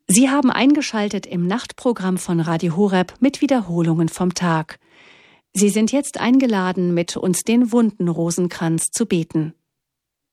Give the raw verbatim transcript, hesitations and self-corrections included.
Sie haben eingeschaltet im Nachtprogramm von Radio Horeb mit Wiederholungen vom Tag. Sie sind jetzt eingeladen, mit uns den wunden Rosenkranz zu beten.